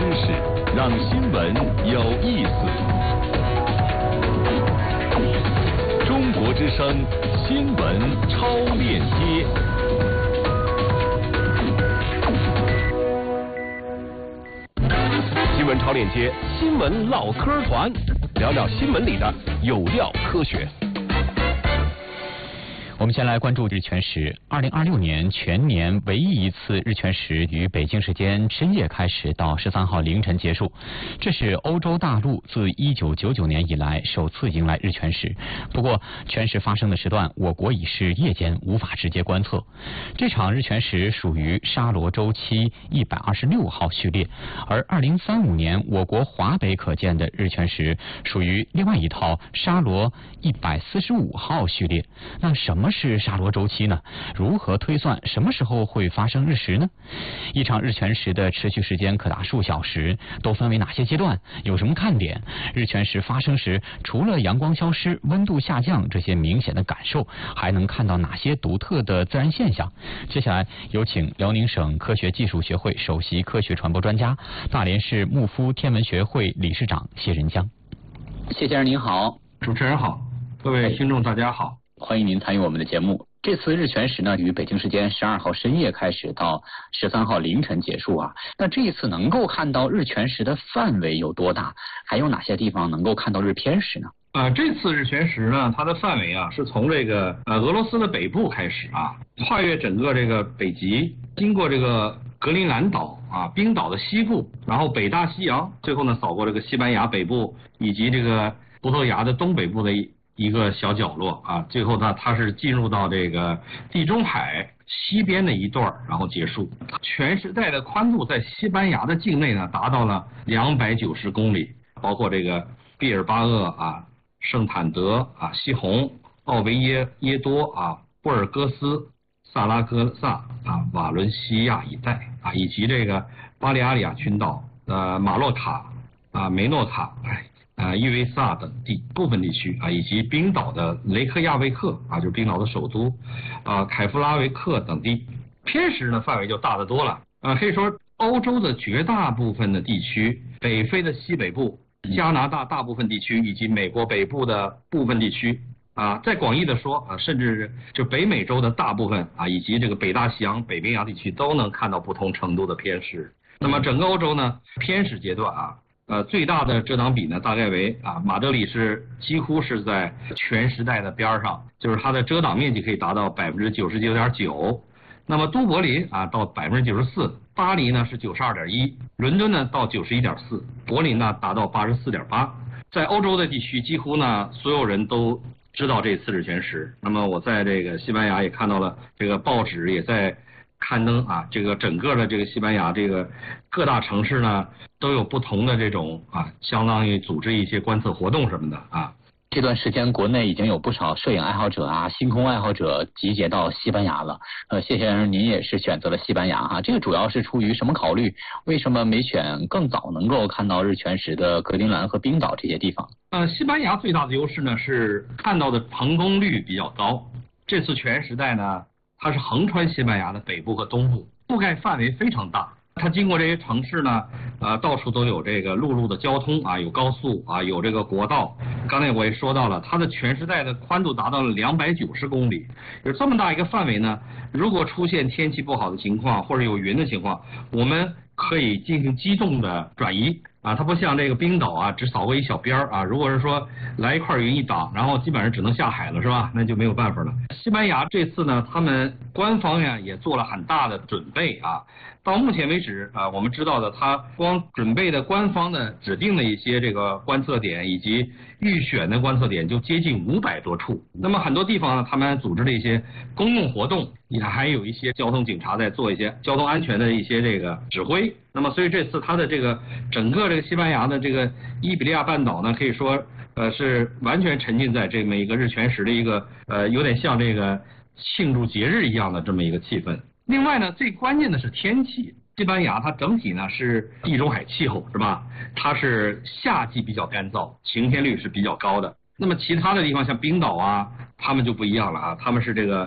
知识，让新闻有意思。中国之声新闻超链接。新闻超链接，新闻唠嗑团，聊聊新闻里的有料科学。 我们先来关注日全食。2026年全年唯一一次日全食于北京时间深夜开始，到13号凌晨结束。这是欧洲大陆自1999年以来首次迎来日全食。不过，全食发生的时段，我国已是夜间，无法直接观测。这场日全食属于沙罗周期126号序列，而2035年我国华北可见的日全食属于另外一套沙罗145号序列。那什么是沙罗周期呢？如何推算什么时候会发生日食呢？一场日全食的持续时间可达数小时，都分为哪些阶段？有什么看点？日全食发生时，除了阳光消失、温度下降这些明显的感受，还能看到哪些独特的自然现象？接下来有请辽宁省科学技术学会首席科学传播专家、大连市牧夫天文学会理事长谢仁江。谢先生您好。 主持人好，各位听众大家好。 欢迎您参与我们的节目。这次日全食呢，于北京时间12号深夜开始，到13号凌晨结束啊。那这一次能够看到日全食的范围有多大？还有哪些地方能够看到日偏食呢？ 这次日全食呢，它的范围啊是从这个俄罗斯的北部开始啊，跨越整个这个北极，经过这个格陵兰岛啊、冰岛的西部，然后北大西洋，最后呢扫过这个西班牙北部以及这个葡萄牙的东北部的一个小角落啊，最后呢，它是进入到这个地中海西边的一段，然后结束。全时带的宽度在西班牙的境内呢，达到了290公里，包括这个毕尔巴鄂啊、圣坦德啊、西红、奥维耶多啊、布尔戈斯、萨拉戈萨啊、瓦伦西亚一带啊，以及这个巴利阿里亚群岛、马洛卡啊、梅诺卡。伊维萨等地部分地区啊，以及冰岛的雷克雅未克啊，就是冰岛的首都啊，凯夫拉维克等地。偏食呢范围就大得多了啊，可以说欧洲的绝大部分的地区，北非的西北部、加拿大大部分地区以及美国北部的部分地区啊，再广义的说啊，甚至就北美洲的大部分啊，以及这个北大西洋、北冰洋地区都能看到不同程度的偏食。那么整个欧洲呢，偏食阶段啊。最大的遮挡比呢，大概为马德里是几乎是在全时带的边上，就是它的遮挡面积可以达到99.9%。那么都柏林啊到94%，巴黎呢是92.1%，伦敦呢到91.4%，柏林呢达到84.8%。在欧洲的地区，几乎呢所有人都知道这次日全食。那么我在这个西班牙也看到了，这个报纸也在刊登啊，这个整个的这个西班牙这个各大城市呢都有不同的这种啊，相当于组织一些观测活动什么的啊。 这段时间国内已经有不少摄影爱好者啊、星空爱好者集结到西班牙了。谢先生您也是选择了西班牙哈，这个主要是出于什么考虑？为什么没选更早能够看到日全食的格陵兰和冰岛这些地方？ 西班牙最大的优势呢是看到的成功率比较高。这次全时带呢，它是横穿西班牙的北部和东部，覆盖范围非常大。它经过这些城市呢，到处都有这个陆路的交通啊，有高速啊，有这个国道。刚才我也说到了，它的全时带的宽度达到了290公里。有这么大一个范围呢，如果出现天气不好的情况或者有云的情况，我们可以进行机动的转移啊。它不像这个冰岛啊，只扫过一小边啊。如果是说来一块云一挡，然后基本上只能下海了，是吧？那就没有办法了。西班牙这次呢，他们官方呀也做了很大的准备啊。到目前为止啊，我们知道的，它光准备的官方的指定的一些这个观测点以及预选的观测点就接近500多处。那么很多地方呢，他们组织了一些公共活动，也还有一些交通警察在做一些交通安全的一些这个指挥。那么所以这次它的这个整个这个西班牙的这个伊比利亚半岛呢，可以说是完全沉浸在这么一个日全食的一个有点像这个庆祝节日一样的这么一个气氛。另外呢，最关键的是天气。西班牙它整体呢是地中海气候，是吧？它是夏季比较干燥，晴天率是比较高的。那么其他的地方像冰岛啊，他们就不一样了啊，他们是这个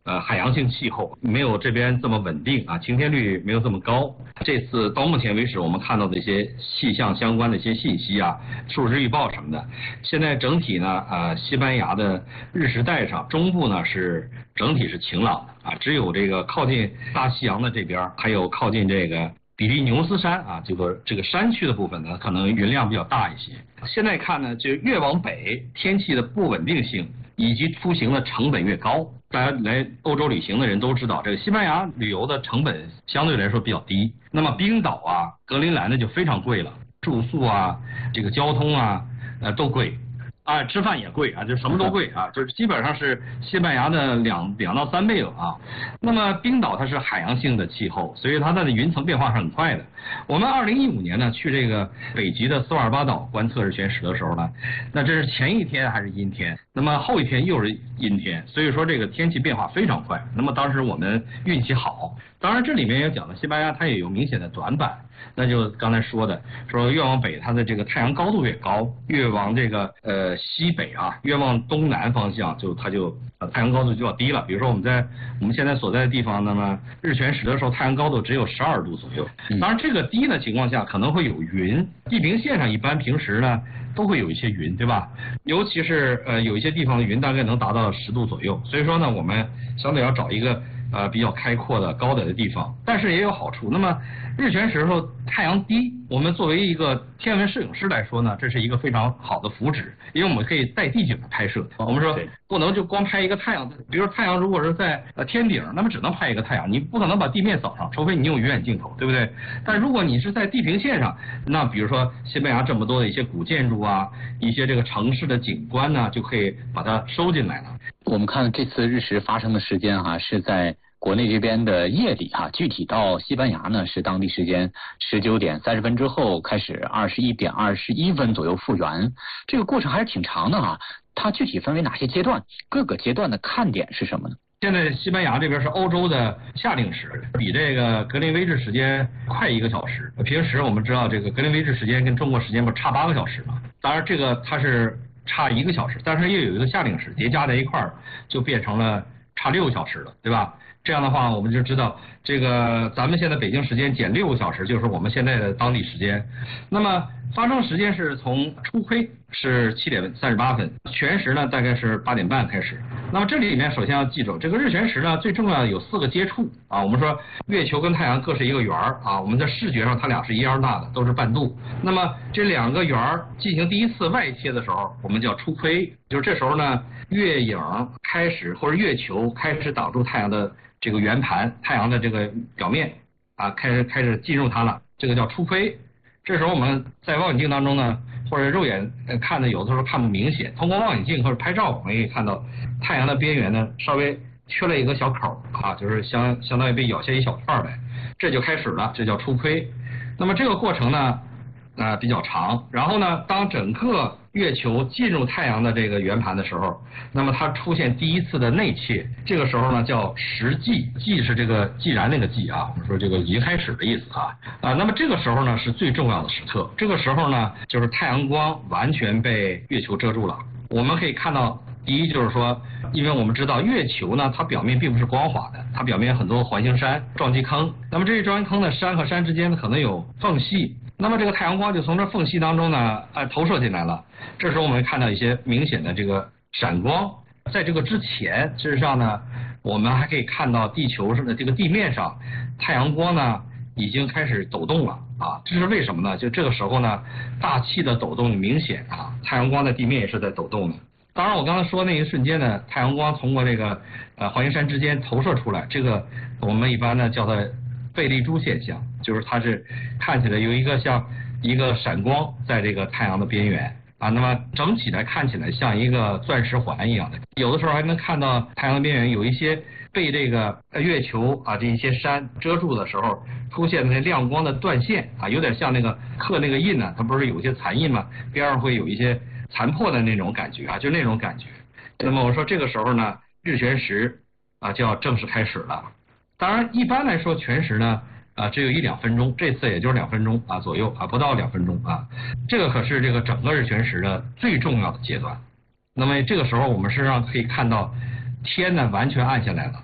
海洋性气候，没有这边这么稳定啊，晴天率没有这么高。这次到目前为止，我们看到的一些气象相关的一些信息啊，数值预报什么的，现在整体呢，西班牙的日食带上中部呢是整体是晴朗的啊，只有这个靠近大西洋的这边，还有靠近这个比利牛斯山啊，这个山区的部分呢，可能云量比较大一些。现在看呢，就越往北，天气的不稳定性以及出行的成本越高。大家来欧洲旅行的人都知道，这个西班牙旅游的成本相对来说比较低。那么冰岛啊、格陵兰的就非常贵了，住宿啊、这个交通啊，都贵。啊，吃饭也贵啊，就什么都贵啊，就是基本上是西班牙的两到3倍了啊。那么冰岛它是海洋性的气候，所以它的云层变化是很快的。我们2015年呢去这个北极的斯瓦尔巴岛观测日全食的时候呢，那这是前一天还是阴天，那么后一天又是阴天，所以说这个天气变化非常快。那么当时我们运气好，当然这里面也讲了西班牙它也有明显的短板。那就刚才说的，说越往北它的这个太阳高度越高，越往这个西北啊，越往东南方向它就太阳高度就要低了。比如说我们现在所在的地方，那么日全食的时候太阳高度只有12度左右。当然这个低的情况下可能会有云，地平线上一般平时呢都会有一些云，对吧？尤其是有一些地方的云大概能达到10度左右，所以说呢我们相对要找一个比较开阔的高点的地方，但是也有好处。那么日全食的时候太阳低，我们作为一个天文摄影师来说呢，这是一个非常好的福祉，因为我们可以带地景的拍摄。我们说不能就光拍一个太阳，比如说太阳如果是在天顶，那么只能拍一个太阳，你不可能把地面扫上，除非你用鱼眼镜头，对不对？但如果你是在地平线上，那比如说西班牙这么多的一些古建筑啊，一些这个城市的景观呢，就可以把它收进来了。 我们看这次日食发生的时间是在国内这边的夜里具体到西班牙呢是当地时间19点30分之后开始21点21分左右复原，这个过程还是挺长的它具体分为哪些阶段？各个阶段的看点是什么呢？ 现在西班牙这边是欧洲的夏令时，比这个格林威治时间快1个小时。平时我们知道这个格林威治时间跟中国时间不是差8个小时吗？当然这个它是差1个小时，但是又有一个夏令时叠加在一块儿，就变成了差6个小时了，对吧？这样的话我们就知道这个咱们现在北京时间减6个小时就是我们现在的当地时间。那么发生时间是从初亏是7点38分，全食呢大概是8点半开始。那么这里面首先要记住，这个日全食呢最重要的有4个接触我们说月球跟太阳各是一个圆我们在视觉上它俩是一样大的，都是半度。那么这2个圆进行第一次外切的时候，我们叫初亏，就是这时候呢月影开始或者月球开始挡住太阳的这个圆盘，太阳的这个表面开始进入它了，这个叫初亏。这时候我们在望远镜当中呢，或者肉眼看的有的时候看不明显，通过望远镜或者拍照，我们可以看到太阳的边缘呢稍微缺了一个小口就是相当于被咬下一小块来，这就开始了，这叫初亏。那么这个过程呢比较长，然后呢当整个月球进入太阳的这个圆盘的时候，那么它出现第一次的内切，这个时候呢叫食寂，寂是这个既然那个寂我们说这个已经开始的意思那么这个时候呢是最重要的时刻，这个时候呢就是太阳光完全被月球遮住了。我们可以看到第一就是说，因为我们知道月球呢它表面并不是光滑的，它表面有很多环形山、撞击坑，那么这些撞击坑的山和山之间可能有缝隙，那么这个太阳光就从这缝隙当中呢投射进来了，这时候我们看到一些明显的这个闪光。在这个之前事实上呢我们还可以看到地球上的这个地面上太阳光呢已经开始抖动了这是为什么呢？就这个时候呢大气的抖动明显太阳光的地面也是在抖动的。当然我刚才说那一瞬间呢太阳光通过这个环形山之间投射出来，这个我们一般呢叫它贝利珠现象，就是它是看起来有一个像一个闪光在这个太阳的边缘那么整体来看起来像一个钻石环一样的，有的时候还能看到太阳边缘有一些被这个月球这一些山遮住的时候出现的那亮光的断线有点像那个刻那个印它不是有些残印吗？边上会有一些残破的那种感觉就那种感觉。那么我说这个时候呢日全食就要正式开始了。当然一般来说全食呢只有1-2分钟，这次也就是2分钟左右不到2分钟这个可是这个整个日全食的最重要的阶段。那么这个时候我们实际上可以看到天呢完全暗下来了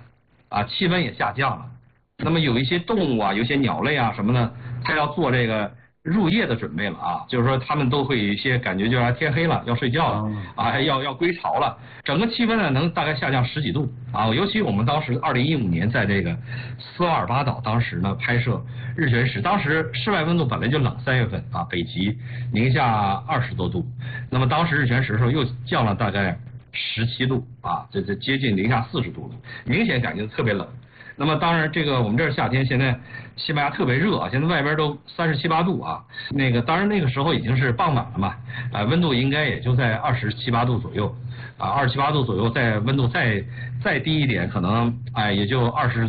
啊，气温也下降了。那么有一些动物啊，有些鸟类啊什么的，它要做这个入夜的准备了啊，就是说它们都会有一些感觉，就是天黑了要睡觉了啊，要归巢了。整个气温呢能大概下降10几度啊，尤其我们当时2015年在这个斯瓦尔巴岛，当时呢拍摄日全食，当时室外温度本来就冷，3月份啊，北极零下20多度，那么当时日全食的时候又降了大概17度啊，这接近零下40度了，明显感觉特别冷。那么当然，这个我们这儿夏天，现在西班牙特别热啊，现在外边都37、8度啊。那个当然那个时候已经是傍晚了嘛，温度应该也就在27、8度左右啊，27、8度左右，在温度再低一点，可能也就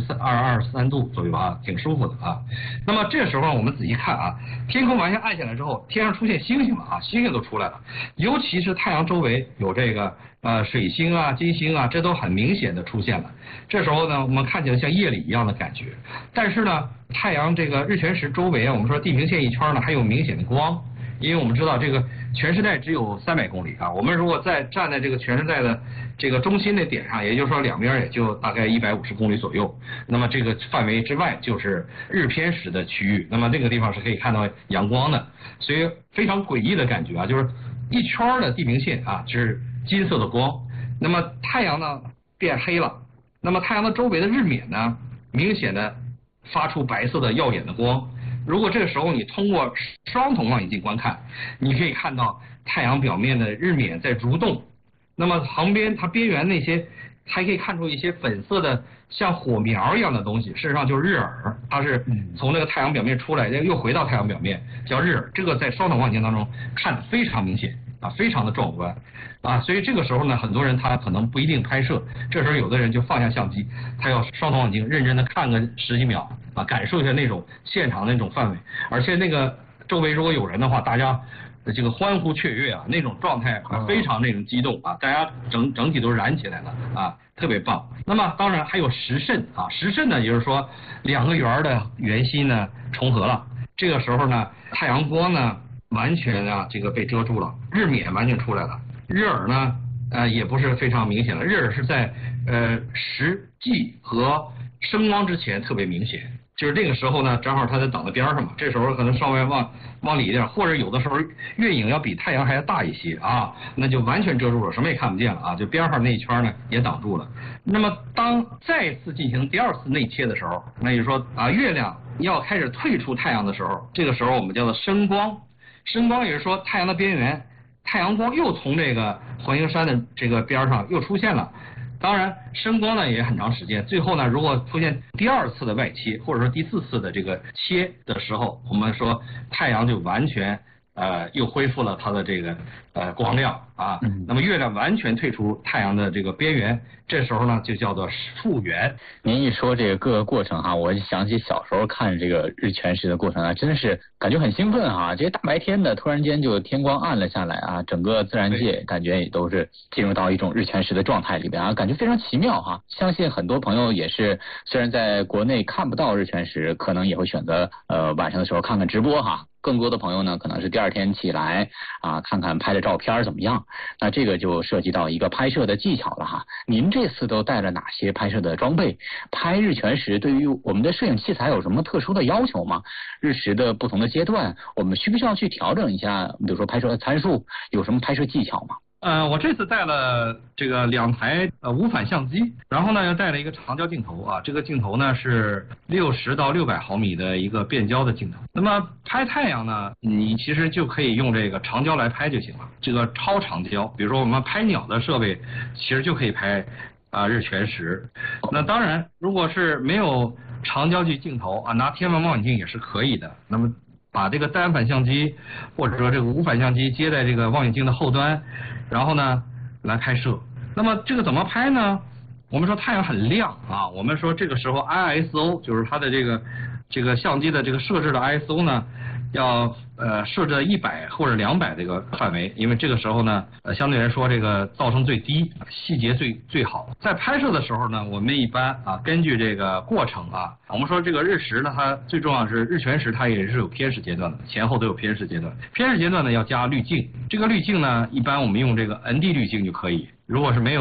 23度左右啊，挺舒服的啊。那么这时候我们仔细看啊，天空完全暗下来之后，天上出现星星了啊，星星都出来了，尤其是太阳周围有这个水星啊、金星啊，这都很明显的出现了。这时候呢，我们看起来像夜里一样的感觉，但是呢，太阳这个日全食周围啊，我们说地平线一圈呢，还有明显的光，因为我们知道这个全视带只有300公里啊，我们如果再站在这个全视带的这个中心的点上，也就是说两边也就大概150公里左右，那么这个范围之外就是日偏食的区域，那么那个地方是可以看到阳光的，所以非常诡异的感觉啊，就是一圈的地平线啊是金色的光，那么太阳呢变黑了，那么太阳的周围的日冕呢明显的发出白色的耀眼的光。如果这个时候你通过双筒望远镜观看，你可以看到太阳表面的日冕在蠕动，那么旁边它边缘那些还可以看出一些粉色的像火苗一样的东西，事实上就是日珥，它是从那个太阳表面出来又回到太阳表面，叫日珥，这个在双筒望远镜当中看得非常明显啊，非常的壮观啊，所以这个时候呢，很多人他可能不一定拍摄，这时候有的人就放下相机，他要双筒望远镜认真的看个10几秒啊，感受一下那种现场的那种氛围，而且那个周围如果有人的话，大家这个欢呼雀跃啊，那种状态非常那种激动啊，大家整体都燃起来了啊，特别棒。那么当然还有食肾啊，食肾呢，也就是说2个圆的圆心呢重合了，这个时候呢，太阳光呢完全啊这个被遮住了，日冕完全出来了，日珥呢也不是非常明显了，日珥是在食际和升光之前特别明显。就是这个时候呢，正好它在挡在边上嘛，这时候可能稍微往里一点，或者有的时候月影要比太阳还要大一些啊，那就完全遮住了，什么也看不见了啊，就边上那一圈呢也挡住了。那么当再次进行第2次内切的时候，那就是说啊，月亮要开始退出太阳的时候，这个时候我们叫做升光。升光也就是说太阳的边缘，太阳光又从这个环形山的这个边上又出现了。当然升光呢也很长时间，最后呢如果出现第2次的外切，或者说第4次的这个切的时候，我们说太阳就完全又恢复了它的这个光亮啊，那么月亮完全退出太阳的这个边缘，这时候呢就叫做复圆。 您一说这个各个过程哈，我就想起小时候看这个日全食的过程啊，真的是感觉很兴奋哈。这些大白天的，突然间就天光暗了下来啊，整个自然界感觉也都是进入到一种日全食的状态里边啊，感觉非常奇妙哈。相信很多朋友也是，虽然在国内看不到日全食，可能也会选择晚上的时候看看直播哈。更多的朋友呢，可能是第2天起来啊，看看拍的照片怎么样。那这个就涉及到一个拍摄的技巧了哈。您这次都带了哪些拍摄的装备？拍日全食对于我们的摄影器材有什么特殊的要求吗？日食的不同的阶段，我们需不需要去调整一下？比如说拍摄的参数，有什么拍摄技巧吗？ 我这次带了这个2台无反相机，然后呢又带了一个长焦镜头啊，这个镜头呢是60到600毫米的一个变焦的镜头。那么拍太阳呢，你其实就可以用这个长焦来拍就行了。这个超长焦，比如说我们拍鸟的设备，其实就可以拍日全食。那当然，如果是没有长焦距镜头啊，拿天文望远镜也是可以的。那么把这个单反相机或者说这个无反相机接在这个望远镜的后端，然后呢来拍摄。那么这个怎么拍呢？我们说太阳很亮啊，我们说这个时候 ISO 就是它的这个相机的这个设置的 ISO 呢，要设置100或者200这个范围，因为这个时候呢相对来说这个噪声最低，细节最好。在拍摄的时候呢，我们一般根据这个过程我们说这个日食呢，它最重要是日全食，它也是有偏食阶段的，前后都有偏食阶段。偏食阶段呢要加滤镜，这个滤镜呢一般我们用这个 ND 滤镜就可以，如果是没有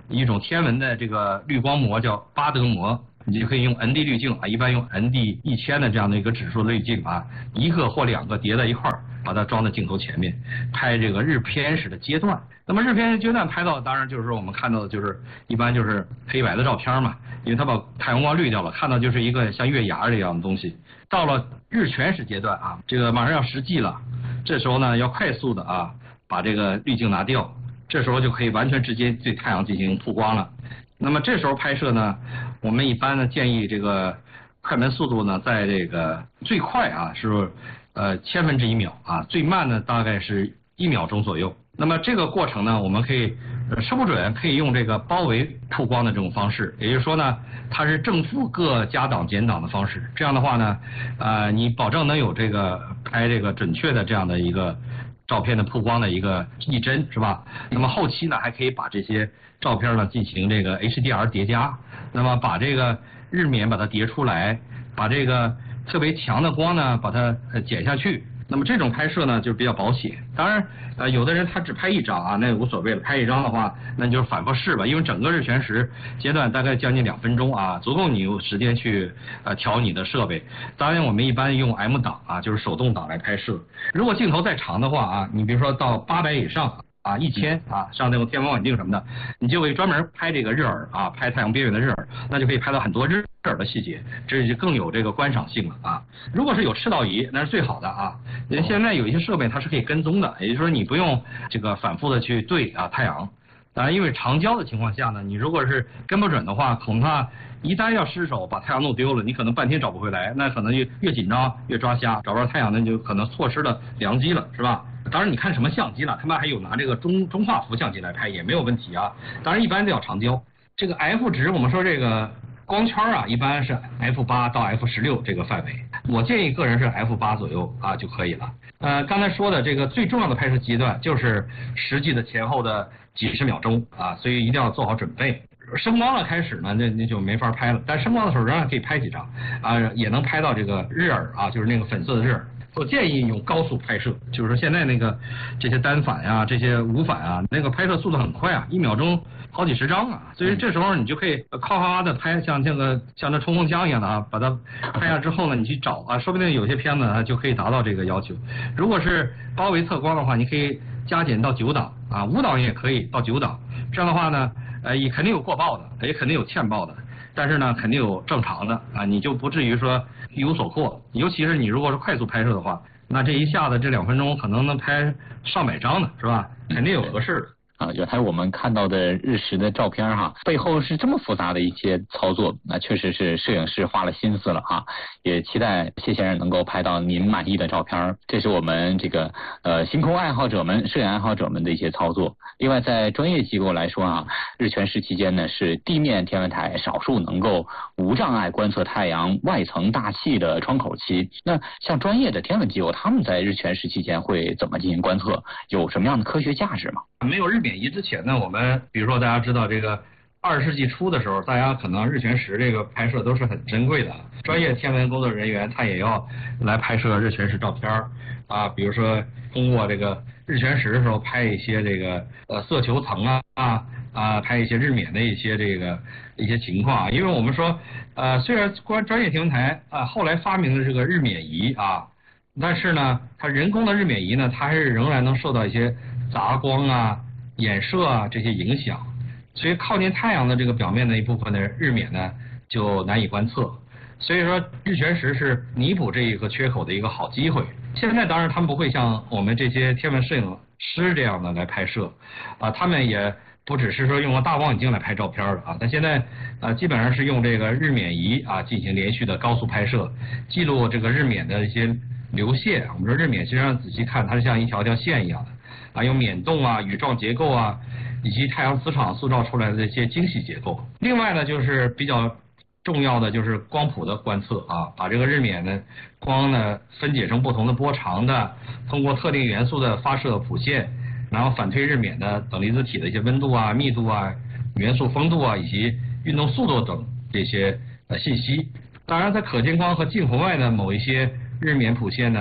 一种天文的这个滤光膜叫巴德膜，你就可以用 ND 滤镜啊，一般用 ND 1000的这样的一个指数的滤镜啊，一个或两个叠在一块儿，把它装在镜头前面，拍这个日偏食的阶段。那么日偏食阶段拍到，当然就是说我们看到的就是一般就是黑白的照片嘛，因为它把太阳光滤掉了，看到就是一个像月牙这样的东西。到了日全食阶段啊，这个马上要实际了，这时候呢要快速的啊把这个滤镜拿掉，这时候就可以完全直接对太阳进行曝光了。那么这时候拍摄呢，我们一般呢建议这个快门速度呢在这个最快啊是千分之一秒啊，最慢呢大概是1秒钟左右。那么这个过程呢，我们可以说不准可以用这个包围曝光的这种方式，也就是说呢，它是正负各加档减档的方式。这样的话呢，你保证能有这个拍这个准确的这样的一个照片的曝光的一个一帧，是吧？那么后期呢，还可以把这些照片呢进行这个 HDR 叠加，那么把这个日冕把它叠出来，把这个特别强的光呢把它减下去。那么这种拍摄呢就比较保险。当然有的人他只拍一张啊，那也无所谓了，拍一张的话那你就反复试吧，因为整个日全食阶段大概将近2分钟啊，足够你有时间去调你的设备。当然我们一般用 M 档啊，就是手动挡来拍摄。如果镜头再长的话啊，你比如说到800以上啊，1000啊，上那种天文望远镜什么的，你就可以专门拍这个日珥啊，拍太阳边缘的日珥，那就可以拍到很多日珥的细节，这就更有这个观赏性了啊。如果是有赤道仪，那是最好的啊。因为现在有一些设备它是可以跟踪的，也就是说你不用这个反复的去对啊太阳。当然，因为长焦的情况下呢，你如果是跟不准的话，恐怕一旦要失手把太阳弄丢了，你可能半天找不回来，那可能越紧张越抓瞎，找不着太阳，那就可能错失了良机了，是吧？当然你看什么相机了，他们还有拿这个中画幅相机来拍也没有问题啊。当然一般都要长焦，这个 F 值我们说这个光圈啊，一般是 F8 到 F16这个范围，我建议个人是 F8 左右啊就可以了。刚才说的这个最重要的拍摄阶段就是实际的前后的几十秒钟啊，所以一定要做好准备。升光了开始呢，那就没法拍了，但升光的时候仍然可以拍几张啊，也能拍到这个日珥啊，就是那个粉色的日珥。我建议用高速拍摄，就是说现在那个这些单反呀、这些无反啊，那个拍摄速度很快啊，1秒钟好几十张啊，所以这时候你就可以夸夸的拍，像那冲锋枪一样的啊，把它拍下之后呢，你去找啊，说不定有些片子它就可以达到这个要求。如果是包围测光的话，你可以加减到9档啊，5档也可以到9档，这样的话呢，也肯定有过曝的，也肯定有欠曝的。但是呢，肯定有正常的啊，你就不至于说一无所获。尤其是你如果是快速拍摄的话，那这一下子这2分钟可能能拍上百张呢，是吧？肯定有合适的。 原来我们看到的日食的照片哈，背后是这么复杂的一些操作，那确实是摄影师花了心思了哈。也期待谢先生能够拍到您满意的照片，这是我们这个星空爱好者们、摄影爱好者们的一些操作。另外，在专业机构来说啊，日全食期间呢是地面天文台少数能够无障碍观测太阳外层大气的窗口期。那像专业的天文机构，他们在日全食期间会怎么进行观测？有什么样的科学价值吗？ 没有日冕仪之前呢，我们比如说大家知道这个20世纪初的时候，大家可能日全食这个拍摄都是很珍贵的，专业天文工作人员他也要来拍摄日全食照片啊，比如说通过这个日全食的时候拍一些这个色球层拍一些日冕的一些情况啊，因为我们说虽然专业天文台后来发明了这个日冕仪啊，但是呢它人工的日冕仪呢，它还是仍然能受到一些杂光啊、衍射啊这些影响，所以靠近太阳的这个表面的一部分的日冕呢就难以观测，所以说日全食是弥补这一个缺口的一个好机会。现在当然他们不会像我们这些天文摄影师这样的来拍摄啊，他们也不只是说用大望远镜来拍照片了啊，但现在基本上是用这个日冕仪啊进行连续的高速拍摄，记录这个日冕的一些流线。我们说日冕实际上仔细看，它是像一条条线一样的啊，有冕洞啊、羽状结构啊，以及太阳磁场塑造出来的这些精细结构。另外呢，就是比较重要的就是光谱的观测啊，把这个日冕的光呢分解成不同的波长的，通过特定元素的发射谱线，然后反推日冕的等离子体的一些温度啊、密度啊、元素丰度啊以及运动速度等这些信息。当然，在可见光和近红外的某一些日冕谱线呢，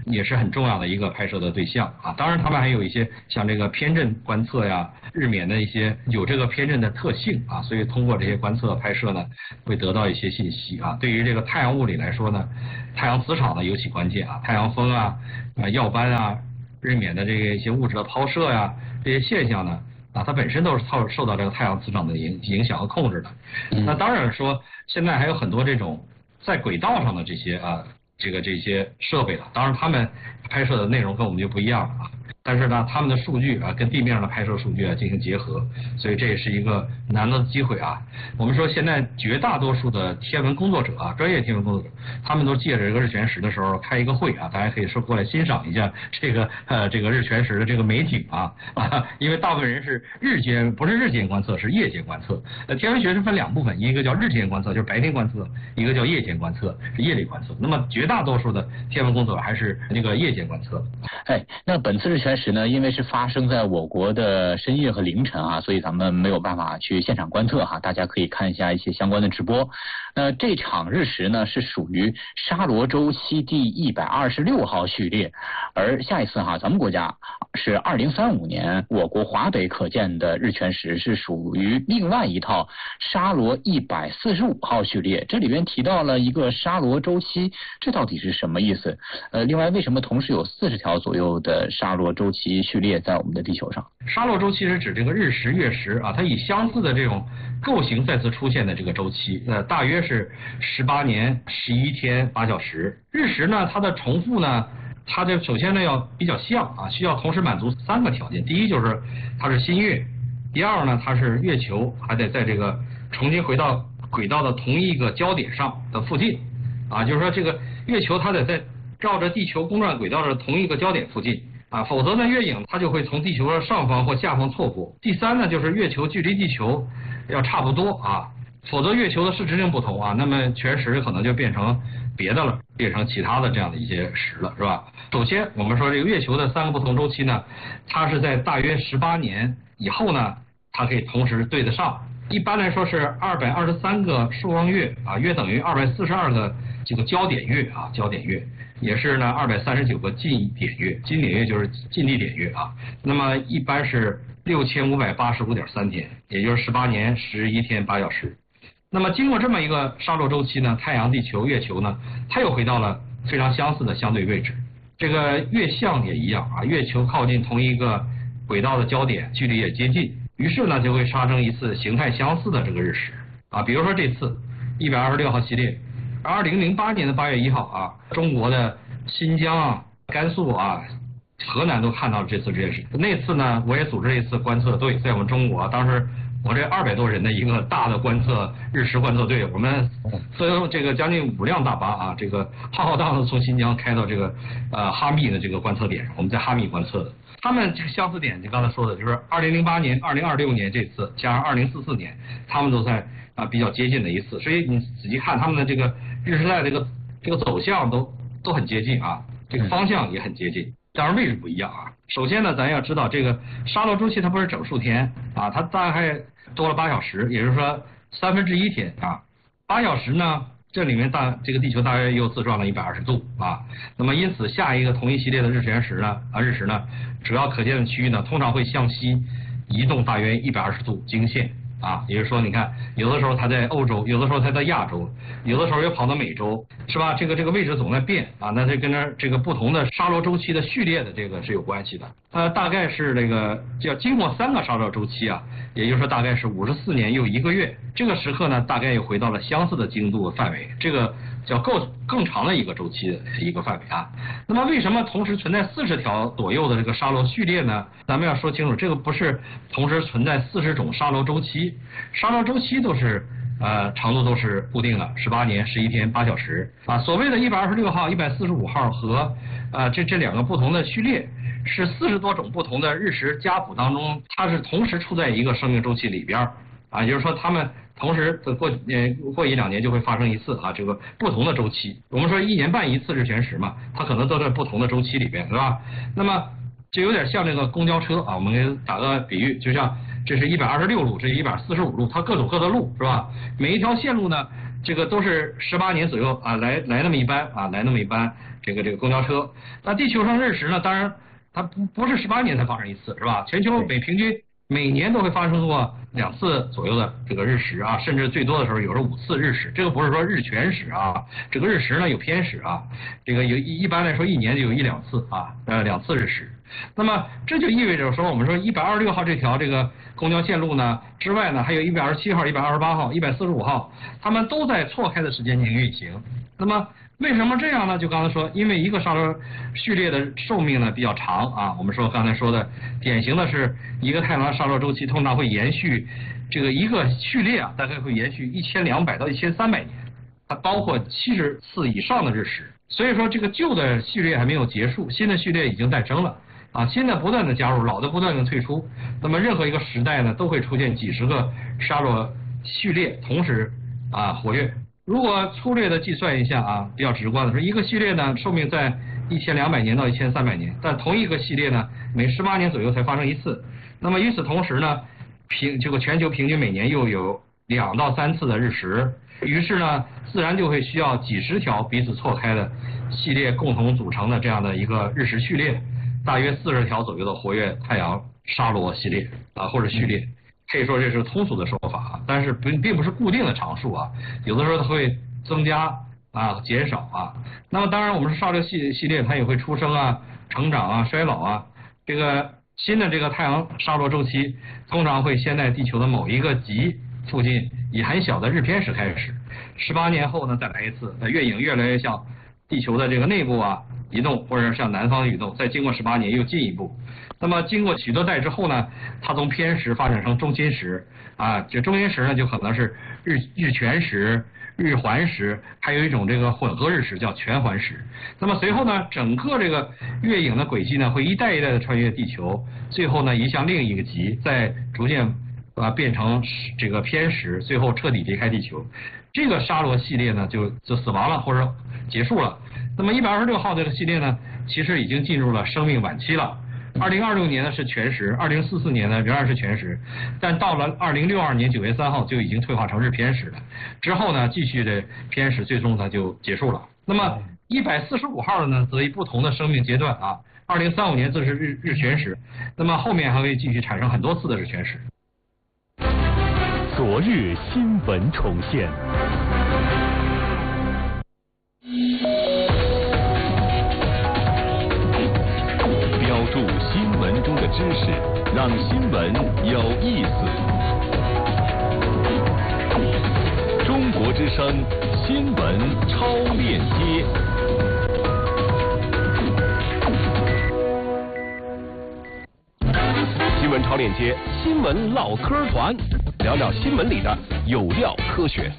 也是很重要的一个拍摄的对象啊。当然，他们还有一些像这个偏振观测呀，日冕的一些有这个偏振的特性啊，所以通过这些观测拍摄呢，会得到一些信息啊。对于这个太阳物理来说呢，太阳磁场呢尤其关键啊，太阳风啊、耀斑啊、日冕的这个一些物质的抛射呀，这些现象呢。它本身都是受到这个太阳磁场的影响和控制的。那当然说，现在还有很多这种在轨道上的这些这些设备了。当然，他们拍摄的内容跟我们就不一样了啊。但是呢，他们的数据跟地面上的拍摄数据进行结合，所以这也是一个难得的机会啊。我们说现在绝大多数的天文工作者专业天文工作者，他们都借着这个日全食的时候开一个会啊，大家可以说过来欣赏一下这个日全食的这个美景因为大部分人是不是日间观测，是夜间观测。天文学是分两部分，一个叫日间观测，就是白天观测；一个叫夜间观测，是夜里观测。那么绝大多数的天文工作者还是这个夜间观测。 那本次日全食呢，因为是发生在我国的深夜和凌晨所以咱们没有办法去现场观测大家可以看一下一些相关的直播。那这场日食呢是属于沙罗周期第126号序列，而下一次咱们国家是2035年我国华北可见的日全食是属于另外一套沙罗145号序列。这里边提到了一个沙罗周期，这到底是什么意思？另外为什么同时有40条左右的沙罗周期序列在我们的地球上？ 沙罗周期是指这个日食月食它以相似的这种构型再次出现的这个周期，大约是18年11天8小时。日食呢，它的重复呢，它的首先呢要比较像需要同时满足3个条件。第一就是它是新月，第二呢它是月球还得在这个重新回到轨道的同一个焦点上的附近就是说这个月球它得在绕着地球公转轨道的同一个焦点附近否则呢月影它就会从地球的上方或下方错过。第三呢就是月球距离地球要差不多否则月球的视直径不同那么全食可能就变成别的了，变成其他的这样的一些食了，是吧？首先我们说这个月球的3个不同周期呢，它是在大约18年以后呢，它可以同时对得上。一般来说是223个束光月约等于242个这个焦点月焦点月，也是呢239个近点月，近点月就是近地点月那么一般是6585.3天，也就是18年11天8小时。那么经过这么一个沙罗周期呢，太阳、地球、月球呢，它又回到了非常相似的相对位置。这个月相也一样月球靠近同一个轨道的焦点，距离也接近，于是呢就会发生一次形态相似的这个日食比如说这次126号系列，2008年的8月1号中国的新疆甘肃河南都看到了这次日全食。那次呢，我也组织了一次观测队，在我们中国，当时我这200多人的一个大的日食观测队，我们分这个将近5辆大巴这个浩浩荡荡从新疆开到这个哈密的这个观测点，我们在哈密观测的。他们这个相似点，就刚才说的，就是2008年、2026年这次加上2044年，他们都在比较接近的一次。所以你仔细看他们的这个日食带这个走向都很接近这个方向也很接近。当然位置不一样首先呢，咱要知道这个沙罗周期它不是整数天它大概多了8小时，也就是说1/3天8小时呢，这里面这个地球大约又自转了120度那么因此下一个同一系列的日全食呢日食呢，主要可见的区域呢，通常会向西移动大约120度经线也就是说你看有的时候它在欧洲，有的时候它在亚洲，有的时候又跑到美洲，是吧？这个位置总在变那这跟这个不同的沙罗周期的序列的这个是有关系的大概是这个要经过3个沙罗周期也就是说大概是54年又1个月，这个时刻呢大概又回到了相似的精度的范围，这个叫更长的一个周期的一个范围那么为什么同时存在40条左右的这个沙罗序列呢？咱们要说清楚，这个不是同时存在40种沙罗周期，沙罗周期都是长度都是固定的，18年11天8小时所谓的126号、145号和这2个不同的序列，是40多种不同的日食家谱当中，它是同时处在一个生命周期里边也就是说它们同时过1-2年就会发生一次这个不同的周期。我们说1年半一次日全食嘛，它可能都在不同的周期里边，是吧？那么就有点像这个公交车我们给打个比喻，就像这是126路，这是145路，它各走各的路，是吧？每一条线路呢， 这个都是18年左右啊，来那么一班啊，来那么一班这个公交车。那地球上日食呢，当然它不是18年才发生一次，是吧？全球平均每年都会发生过2次左右的这个日食啊，甚至最多的时候有时候5次日食。这个不是说日全食啊，这个日食呢有偏食啊，这个一般来说1年就有1-2次啊，2次日食。那么这就意味着说，我们说126号这条这个公交线路呢之外呢，还有127号、128号、145号，它们都在错开的时间进行运行。那么为什么这样呢？就刚才说，因为一个沙罗序列的寿命呢比较长啊。我们说刚才说的典型的是一个太阳沙罗周期通常会延续这个一个序列啊，大概会延续1200到1300年，它包括70次以上的日食。所以说这个旧的序列还没有结束，新的序列已经诞生了。啊，新的不断的加入，老的不断的退出。那么任何一个时代呢，都会出现几十个沙罗序列同时活跃。如果粗略的计算一下啊，比较直观的说，一个序列呢寿命在1200年到1300年，但同一个系列呢每18年左右才发生一次。那么与此同时呢，这个全球平均每年又有2到3次的日食，于是呢自然就会需要几十条彼此错开的系列共同组成的这样的一个日食序列。大约40条左右的活跃太阳沙罗系列啊，或者序列，可以说这是通俗的说法，但是并不是固定的常数啊，有的时候它会增加啊，减少啊。那么当然我们说沙罗系列它也会出生啊、成长啊、衰老啊。这个新的这个太阳沙罗周期通常会先在地球的某一个极附近以很小的日偏食开始，18年后呢再来一次，月影越来越向地球的这个内部移动，或者向南方移动，再经过18年又进一步。那么经过许多代之后呢，它从偏食发展成中心食啊，这中心食呢就可能是日全食、日环食，还有一种这个混合日食叫全环食。那么随后呢，整个这个月影的轨迹呢会一代一代的穿越地球，最后呢移向另一个极，再逐渐变成这个偏食，最后彻底离开地球。这个沙罗系列呢就死亡了或者结束了。那么126号这个系列呢，其实已经进入了生命晚期了。2026年呢是全食，2044年呢仍然是全食，但到了2062年9月3号就已经退化成日偏食了。之后呢继续的偏食，最终它就结束了。那么145号的呢，则以不同的生命阶段2035年则是日全食，那么后面还会继续产生很多次的日全食。 昨日新闻重现。标注新闻中的知识，让新闻有意思。中国之声新闻超链接。新闻超链接，新闻唠嗑团，聊聊新闻里的有料科学。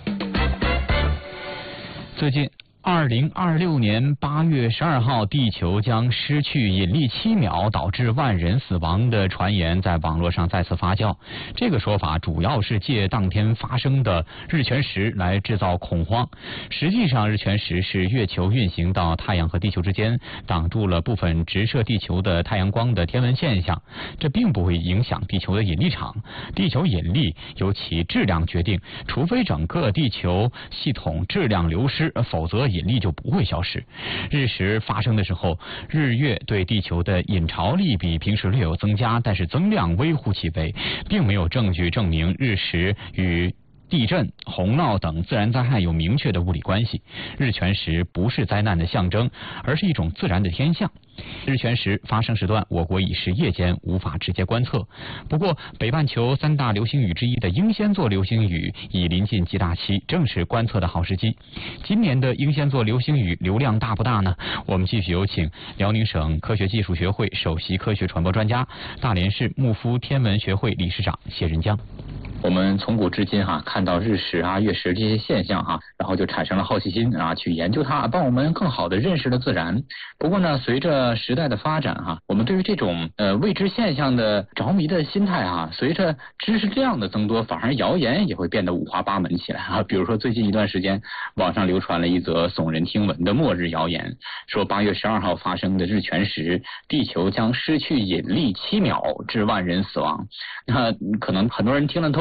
最近2026年8月12号，地球将失去引力7秒，导致万人死亡的传言在网络上再次发酵。这个说法主要是借当天发生的日全食来制造恐慌。实际上，日全食是月球运行到太阳和地球之间，挡住了部分直射地球的太阳光的天文现象。这并不会影响地球的引力场。地球引力由其质量决定，除非整个地球系统质量流失，否则引力就不会消失。日食发生的时候，日月对地球的引潮力比平时略有增加，但是增量微乎其微，并没有证据证明日食与地震、洪涝等自然灾害有明确的物理关系。日全食不是灾难的象征，而是一种自然的天象。日全食发生时段，我国已是夜间，无法直接观测。不过，北半球3大流星雨之一的英仙座流星雨已临近极大期，正是观测的好时机。今年的英仙座流星雨流量大不大呢？我们继续有请辽宁省科学技术学会首席科学传播专家、大连市木夫天文学会理事长谢仁江。 我们从古至今看到日食月食这些现象然后就产生了好奇心去研究它，帮我们更好的认识了自然。不过呢，随着时代的发展我们对于这种未知现象的着迷的心态随着知识量的增多，反而谣言也会变得五花八门起来比如说最近一段时间，网上流传了一则耸人听闻的末日谣言，说8月12号发生的日全食，地球将失去引力7秒，致万人死亡。那可能很多人听了都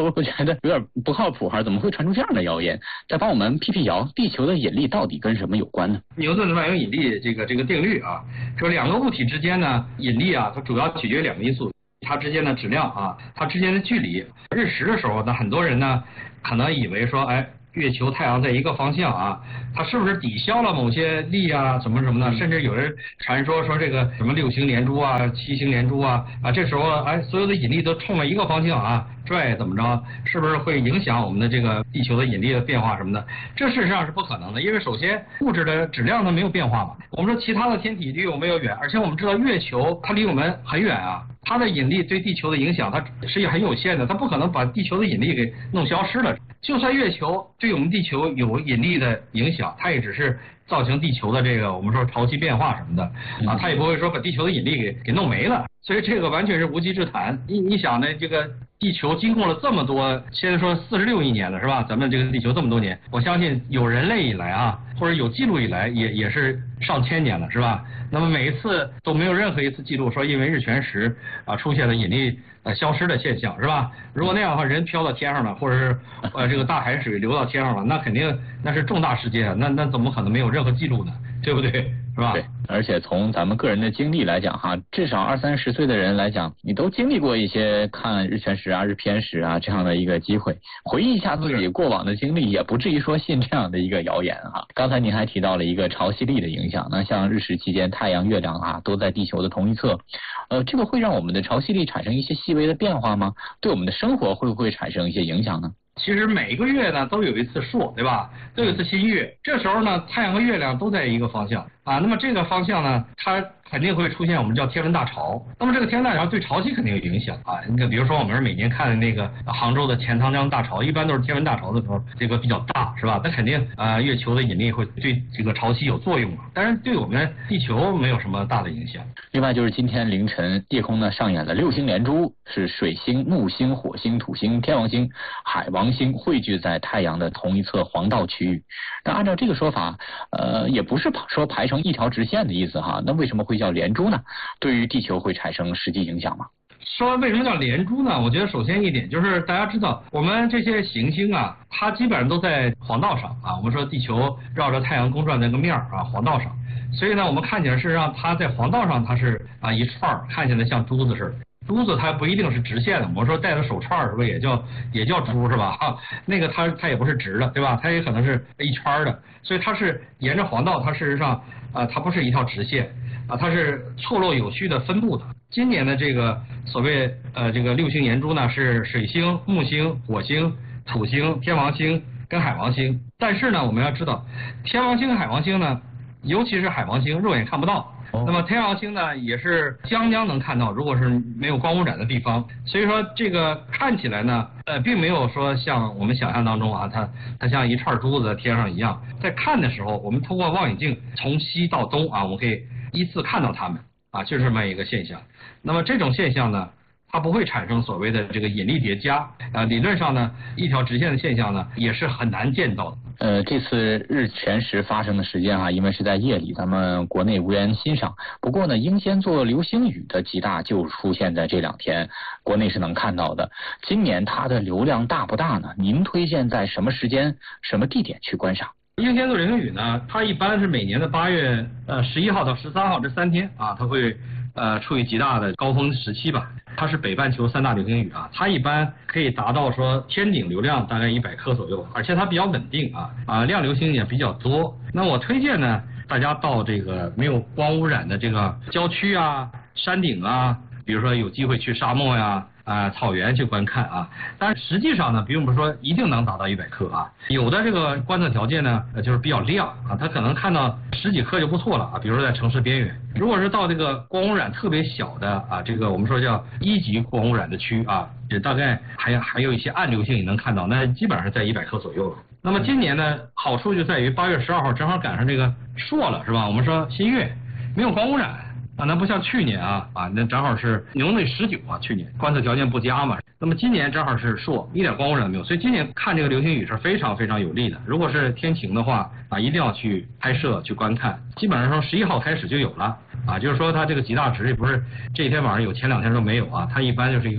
我觉得有点不靠谱哈，怎么会传出这样的谣言？再帮我们辟谣，地球的引力到底跟什么有关呢？ 牛顿的万有引力这个定律啊，说两个物体之间呢引力啊，它主要取决于两个因素，它之间的质量啊，它之间的距离。日食的时候呢，很多人呢可能以为说，哎，月球、太阳在一个方向啊，它是不是抵消了某些力啊，什么什么的？甚至有人传说这个什么6星连珠啊、7星连珠啊，这时候哎，所有的引力都冲了一个方向啊，拽怎么着，是不是会影响我们的这个地球的引力的变化什么的？这事实上是不可能的，因为首先物质的质量它没有变化嘛。我们说其他的天体离我们又远，而且我们知道月球它离我们很远啊，它的引力对地球的影响它是很有限的，它不可能把地球的引力给弄消失了。就算月球对我们地球有引力的影响，它也只是造成地球的这个我们说潮汐变化什么的啊，它也不会说把地球的引力给弄没了。所以这个完全是无稽之谈。你想呢，这个地球经过了这么多，现在说46亿年了是吧？咱们这个地球这么多年，我相信有人类以来啊，或者有记录以来也是上千年了是吧？那么每一次都没有任何一次记录说因为日全食啊出现了引力消失的现象是吧？如果那样的话，人飘到天上了，或者是这个大海水流到天上了，那肯定那是重大事件，那怎么可能没有任何记录呢？对不对？是吧？ 对，而且从咱们个人的经历来讲哈，至少20-30岁的人来讲，你都经历过一些看日全食啊、日偏食啊这样的一个机会，回忆一下自己过往的经历，也不至于说信这样的一个谣言哈。刚才您还提到了一个潮汐力的影响，那像日食期间，太阳、月亮啊都在地球的同一侧，这个会让我们的潮汐力产生一些细微的变化吗？对我们的生活会不会产生一些影响呢？ 其实每个月呢都有一次朔，对吧？都有一次新月，这时候呢太阳和月亮都在一个方向啊，那么这个方向呢，它肯定会出现我们叫天文大潮。那么这个天文大潮对潮汐肯定有影响啊。你看，比如说我们每年看的那个杭州的钱塘江大潮，一般都是天文大潮的时候，这个比较大，是吧？那肯定月球的引力会对这个潮汐有作用嘛。当然对我们地球没有什么大的影响。 另外就是今天凌晨夜空呢上演了6星连珠，是水星、木星、火星、土星、天王星、海王星汇聚在太阳的同一侧黄道区域。那按照这个说法，也不是说排成一条直线的意思哈。那为什么会叫连珠呢？对于地球会产生实际影响吗？ 说为什么叫连珠呢？我觉得首先一点就是大家知道，我们这些行星啊，它基本上都在黄道上啊。我们说地球绕着太阳公转那个面啊，黄道上。所以呢，我们看起来事实上它在黄道上它是一串看起来像珠子似的。珠子它不一定是直线的，我们说戴着手串是不是也叫珠是吧？那个它也不是直的，对吧？它也可能是一圈的，所以它是沿着黄道，它事实上它不是一条直线啊，它是错落有序的分布的。今年的这个所谓这个6星连珠呢，是水星、木星、火星、土星、天王星跟海王星。但是呢，我们要知道天王星、海王星呢，尤其是海王星肉眼看不到。那么天王星呢，也是将能看到，如果是没有光污染的地方。所以说这个看起来呢，并没有说像我们想象当中啊，它像一串珠子在天上一样。在看的时候，我们通过望远镜从西到东啊，我们可以依次看到它们啊，就是这么一个现象。那么这种现象呢，它不会产生所谓的这个引力叠加理论上呢，一条直线的现象呢，也是很难见到的。 这次日全食发生的时间因为是在夜里，咱们国内无缘欣赏。不过呢，英仙座流星雨的极大就出现在这2天，国内是能看到的。今年它的流量大不大呢？您推荐在什么时间、什么地点去观赏？ 英仙座流星雨呢，它一般是每年的8月11号到13号这3天啊，它会处于极大的高峰时期吧。它是北半球3大流星雨啊，它一般可以达到说天顶流量大概100颗左右，而且它比较稳定亮流星也比较多。那我推荐呢，大家到这个没有光污染的这个郊区啊、山顶啊，比如说有机会去沙漠呀、草原去观看啊。但是实际上呢，并不是说一定能达到100颗啊，有的这个观测条件呢，就是比较亮啊，它可能看到10几颗就不错了啊。比如说在城市边缘，如果是到这个光污染特别小的这个我们说叫1级光污染的区啊，也大概还有一些暗流星也能看到，那基本上是在100颗左右了。那么今年呢，好处就在于8月12号正好赶上这个朔了，是吧？我们说新月，没有光污染。那不像去年那正好是牛内19去年观测条件不佳嘛。那么今年正好是朔，一点光污染没有，所以今年看这个流星雨是非常非常有利的。如果是天晴的话一定要去拍摄去观看。基本上从11号开始就有了就是说它这个极大值也不是这一天晚上有，前2天都没有它一般就是一个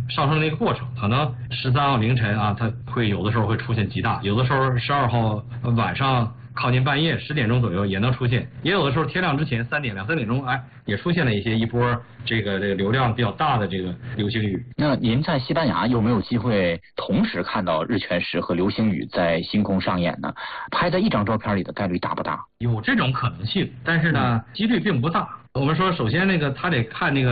上升的一个过程。可能13号凌晨啊，它会有的时候会出现极大，有的时候12号晚上靠近半夜10点钟左右也能出现，也有的时候天亮之前2、3点钟，也出现了一波这个流量比较大的这个流星雨。 那您在西班牙有没有机会同时看到日全食和流星雨在星空上演呢？拍在一张照片里的概率大不大？ 有这种可能性，但是呢，几率并不大。我们说，首先他得看